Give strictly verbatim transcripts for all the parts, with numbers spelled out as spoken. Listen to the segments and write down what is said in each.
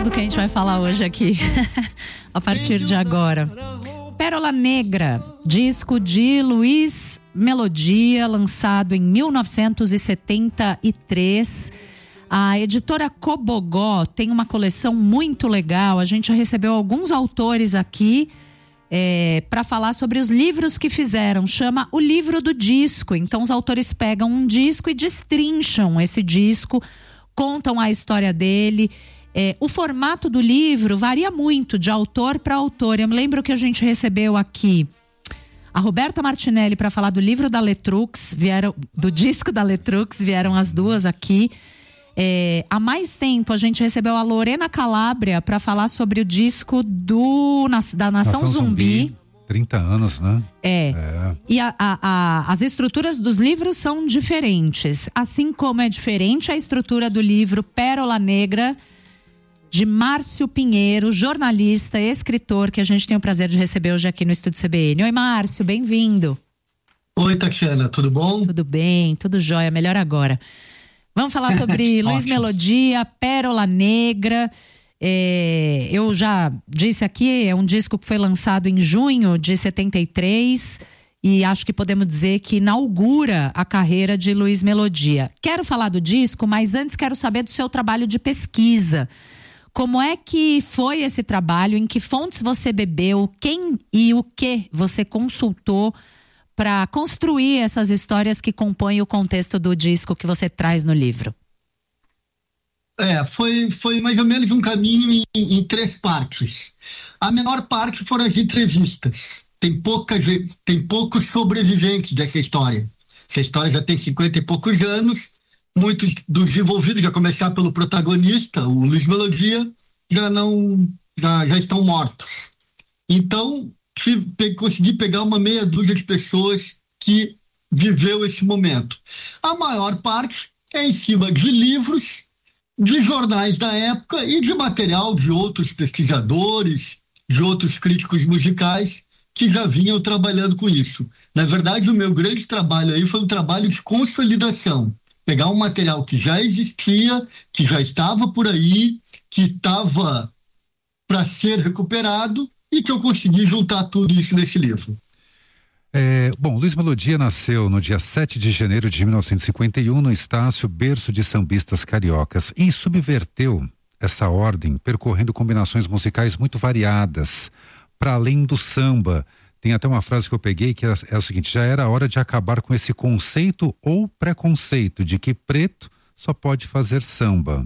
tudo que a gente vai falar hoje aqui, a partir de agora. Pérola Negra, disco de Luiz Melodia, lançado em mil novecentos e setenta e três. A editora Cobogó tem uma coleção muito legal. A gente recebeu alguns autores aqui é, para falar sobre os livros que fizeram. Chama O Livro do Disco. Então os autores pegam um disco e destrincham esse disco, contam a história dele. É, o formato do livro varia muito de autor para autor. Eu me lembro que a gente recebeu aqui a Roberta Martinelli para falar do livro da Letrux, vieram, do disco da Letrux, vieram as duas aqui. É, há mais tempo a gente recebeu a Lorena Calabria para falar sobre o disco do, da Nação, Nação Zumbi. Zumbi. trinta anos, né? É. é. E a, a, a, as estruturas dos livros são diferentes. Assim como é diferente a estrutura do livro Pérola Negra, de Márcio Pinheiro, jornalista, escritor, que a gente tem o prazer de receber hoje aqui no Estúdio C B N. Oi, Márcio, bem-vindo. Oi, Tatiana, tudo bom? Tudo bem, tudo jóia, melhor agora. Vamos falar sobre Luiz Melodia, Pérola Negra. É, eu já disse aqui, é um disco que foi lançado em junho de setenta e três e acho que podemos dizer que inaugura a carreira de Luiz Melodia. Quero falar do disco, mas antes quero saber do seu trabalho de pesquisa. Como é que foi esse trabalho? Em que fontes você bebeu? Quem e o que você consultou para construir essas histórias que compõem o contexto do disco que você traz no livro? É, foi, foi mais ou menos um caminho em, em três partes. A menor parte foram as entrevistas. Tem, pouca, tem poucos sobreviventes dessa história. Essa história já tem cinquenta e poucos anos. Muitos dos envolvidos, já começar pelo protagonista, o Luiz Melodia, já não, já, já estão mortos. Então, tive, consegui pegar uma meia dúzia de pessoas que viveu esse momento. A maior parte é em cima de livros, de jornais da época e de material de outros pesquisadores, de outros críticos musicais que já vinham trabalhando com isso. Na verdade, o meu grande trabalho aí foi um trabalho de consolidação. Pegar um material que já existia, que já estava por aí, que estava para ser recuperado e que eu consegui juntar tudo isso nesse livro. É, bom, Luiz Melodia nasceu no dia sete de janeiro de mil novecentos e cinquenta e um no Estácio, berço de sambistas cariocas, e subverteu essa ordem percorrendo combinações musicais muito variadas, para além do samba. Tem até uma frase que eu peguei que é, é o seguinte: já era hora de acabar com esse conceito ou preconceito de que preto só pode fazer samba.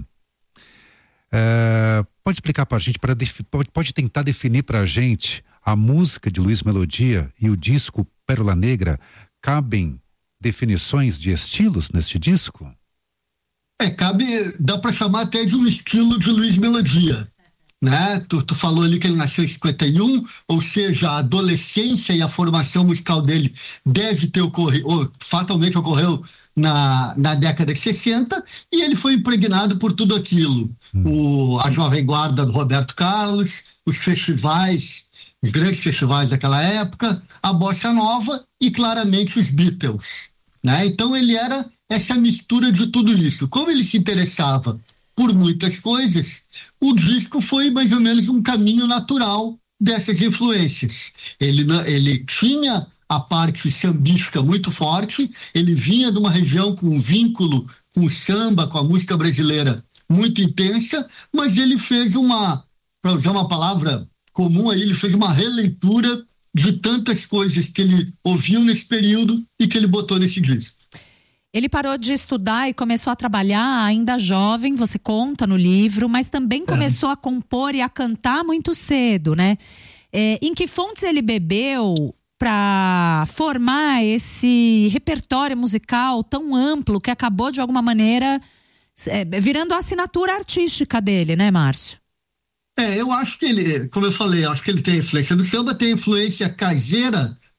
É, pode explicar para a gente, pra, pode, pode tentar definir para a gente a música de Luiz Melodia e o disco Pérola Negra? Cabem definições de estilos neste disco? É, cabe, dá para chamar até de um estilo de Luiz Melodia. Né? Tu, tu falou ali que ele nasceu em cinquenta e um, ou seja, a adolescência e a formação musical dele deve ter ocorrido, ou fatalmente ocorreu na, na década de sessenta, e ele foi impregnado por tudo aquilo. Hum. O, a Jovem Guarda do Roberto Carlos, os festivais, os grandes festivais daquela época, a Bossa Nova e claramente os Beatles. Né? Então ele era essa mistura de tudo isso. Como ele se interessava por muitas coisas, o disco foi mais ou menos um caminho natural dessas influências. Ele, ele tinha a parte sambística muito forte, ele vinha de uma região com um vínculo com o samba, com a música brasileira muito intensa, mas ele fez uma, para usar uma palavra comum aí, ele fez uma releitura de tantas coisas que ele ouviu nesse período e que ele botou nesse disco. Ele parou de estudar e começou a trabalhar ainda jovem, você conta no livro, mas também começou é. a compor e a cantar muito cedo, né? É, em que fontes ele bebeu para formar esse repertório musical tão amplo que acabou, de alguma maneira, é, virando a assinatura artística dele, né, Márcio? É, eu acho que ele, como eu falei, acho que ele tem influência do samba, tem influência caseira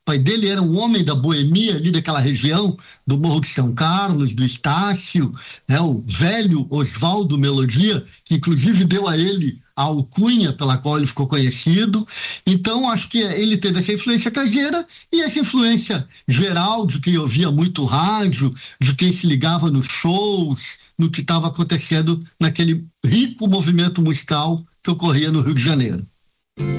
pai dele era um homem da boemia ali daquela região, do Morro de São Carlos, do Estácio, né? O velho Oswaldo Melodia, que inclusive deu a ele a alcunha pela qual ele ficou conhecido. Então, acho que ele teve essa influência caseira e essa influência geral de quem ouvia muito rádio, de quem se ligava nos shows, no que estava acontecendo naquele rico movimento musical que ocorria no Rio de Janeiro.